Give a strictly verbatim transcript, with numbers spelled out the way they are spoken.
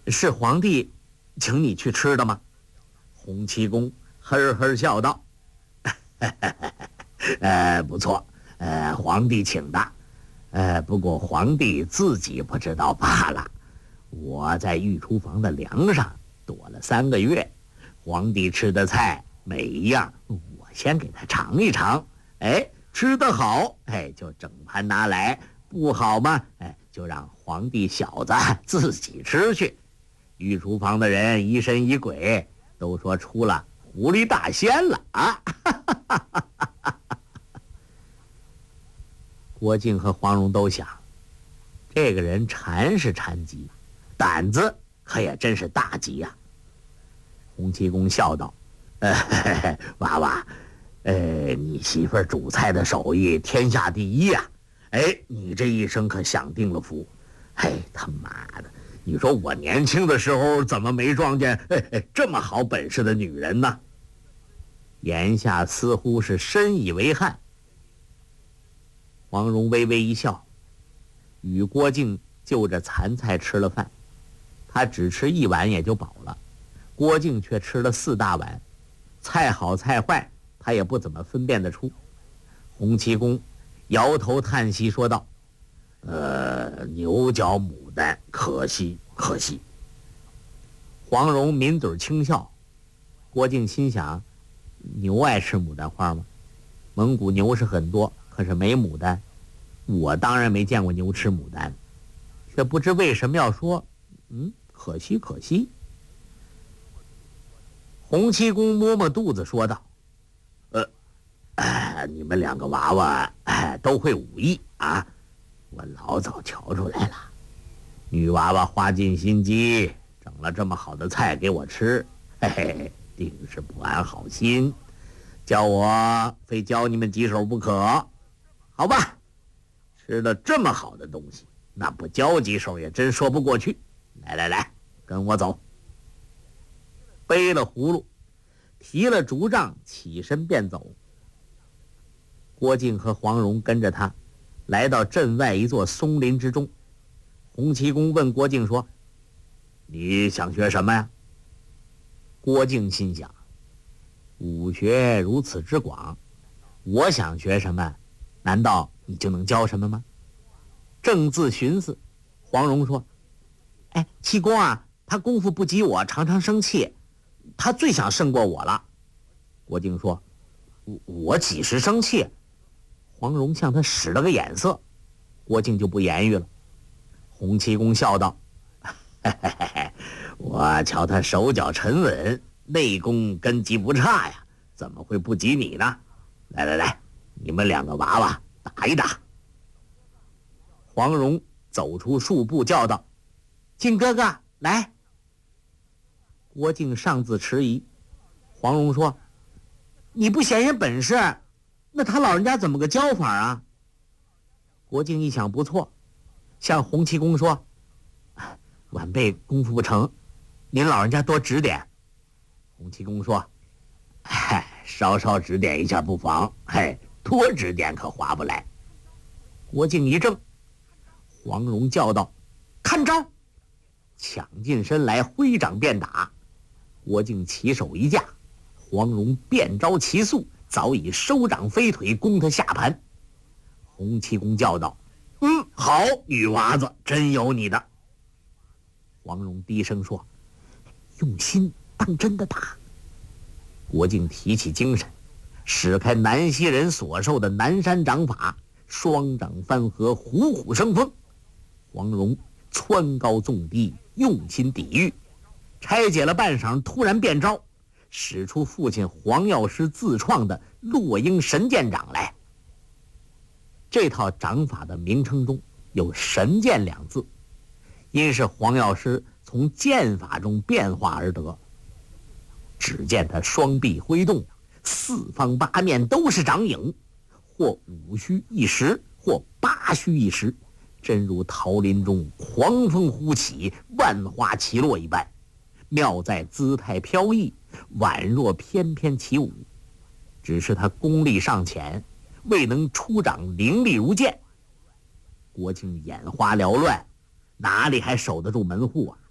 是皇帝请你去吃的吗？洪七公呵呵笑道： 呃，不错，呃，皇帝请的，呃，不过皇帝自己不知道罢了。我在御厨房的梁上躲了三个月，皇帝吃的菜每一样，我先给他尝一尝。哎，吃得好，哎，就整盘拿来；不好嘛，哎，就让皇帝小子自己吃去。御厨房的人疑神疑鬼，都说出了狐狸大仙了啊！ 郭靖和黄蓉都想，这个人馋是馋极，胆子可也真是大极呀、啊。洪七公笑道：“ 呃，娃娃，呃，你媳妇儿煮菜的手艺天下第一呀、啊！哎，你这一生可享定了福。嘿，他妈的！你说我年轻的时候怎么没撞见这么好本事的女人呢？” 言下似乎是深以为憾。黄蓉微微一笑，与郭靖就着残菜吃了饭。他只吃一碗也就饱了，郭靖却吃了四大碗，菜好菜坏他也不怎么分辨得出。洪七公摇头叹息说道：“ 呃，牛角牡丹，可惜可惜。” 黄蓉抿嘴轻笑。郭靖心想，牛爱吃牡丹花吗？蒙古牛是很多，可是没牡丹。我当然没见过牛吃牡丹，却不知为什么要说嗯，可惜可惜。洪七公摸摸肚子说道：“ 呃，哎，你们两个娃娃哎都会武艺啊，我老早瞧出来了。女娃娃花尽心机整了这么好的菜给我吃，嘿嘿，定是不安好心，叫我非教你们几手不可。好吧，吃了这么好的东西，那不教几手也真说不过去。来来来，跟我走。” 背了葫芦，提了竹杖，起身便走。郭靖和黄蓉跟着他，来到镇外一座松林之中。洪七公问郭靖说：“ 你想学什么呀？” 郭靖心想，武学如此之广，我想学什么，难道你就能教什么吗？正自寻思，黄蓉说：“哎，七公啊，他功夫不及我，常常生气，他最想胜过我了。”郭靖说：“我我几时生气？”黄蓉向他使了个眼色，郭靖就不言语了。洪七公笑道：“ 嘿嘿嘿嘿，我瞧他手脚沉稳，内功根基不差呀，怎么会不及你呢？来来来，你们两个娃娃打一打。” 黄蓉走出数步叫道：“靖哥哥，来！”郭靖尚自迟疑。黄蓉说：“你不显显本事，那他老人家怎么个教法啊？”郭靖一想不错，向洪七公说：“晚辈功夫不成，您老人家多指点。”洪七公说：“ 嗨，稍稍指点一下不妨，嘿，多指点可划不来。” 郭靖一怔，黄蓉叫道：“看招！”抢进身来，挥掌便打。郭靖起手一架，黄蓉变招齐速，早已收掌飞腿攻他下盘。洪七公叫道：“ 嗯，好，女娃子，真有你的。” 黄蓉低声说：“用心当真的打。”郭靖提起精神，使开南溪人所授的南山掌法，双掌翻合，虎虎生风。黄蓉蹿高纵低，用心抵御，拆解了半晌，突然变招，使出父亲黄药师自创的落英神剑掌来。这套掌法的名称中有神剑两字，因是黄药师从剑法中变化而得。只见他双臂挥动，四方八面都是掌影，或五虚一时，或八虚一时，真如桃林中狂风忽起，万花齐落一般，妙在姿态飘逸，宛若翩翩起舞。只是他功力尚浅，未能出掌凌厉如剑。郭靖眼花缭乱，哪里还守得住门户啊？